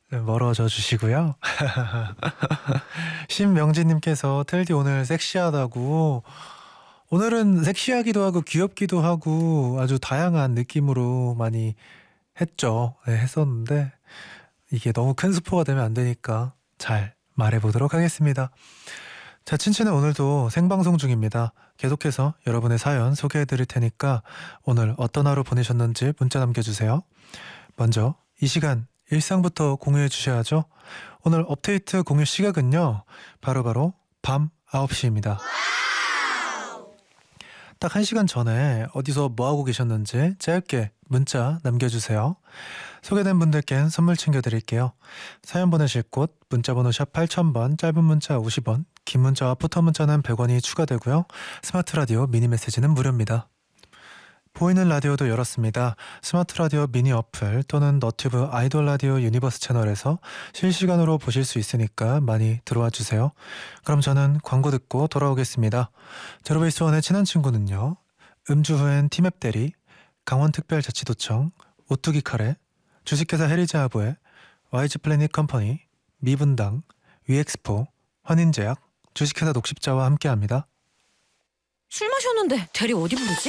멀어져 주시고요. 신명진님께서 텔디 오늘 섹시하다고. 오늘은 섹시하기도 하고 귀엽기도 하고 아주 다양한 느낌으로 많이 했죠. 네, 했었는데 이게 너무 큰 스포가 되면 안 되니까 잘 말해보도록 하겠습니다. 자, 친친은 오늘도 생방송 중입니다. 계속해서 여러분의 사연 소개해드릴 테니까 오늘 어떤 하루 보내셨는지 문자 남겨주세요. 먼저 이 시간 일상부터 공유해 주셔야죠. 오늘 업데이트 공유 시각은요. 바로바로 밤 9시입니다. 딱 1시간 전에 어디서 뭐하고 계셨는지 짧게 문자 남겨주세요. 소개된 분들께는 선물 챙겨드릴게요. 사연 보내실 곳 문자번호 샵 8000번, 짧은 문자 50원, 긴 문자와 포터 문자는 100원이 추가되고요. 스마트 라디오 미니 메시지는 무료입니다. 보이는 라디오도 열었습니다. 스마트 라디오 미니 어플 또는 너튜브 아이돌 라디오 유니버스 채널에서 실시간으로 보실 수 있으니까 많이 들어와 주세요. 그럼 저는 광고 듣고 돌아오겠습니다. 제로베이스원의 친한 친구는요. 음주 후엔 티맵 대리, 강원특별자치도청, 오뚜기 카레, 주식회사 헤리자하보의 YG 플래닛 컴퍼니, 미분당, 위엑스포, 환인제약, 주식회사 녹십자와 함께합니다. 술 마셨는데 대리 어디 부르지?